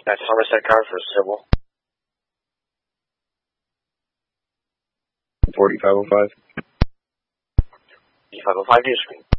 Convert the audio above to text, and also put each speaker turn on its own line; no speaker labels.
That's Somerset car for civil.
4505.
4505 to your screen.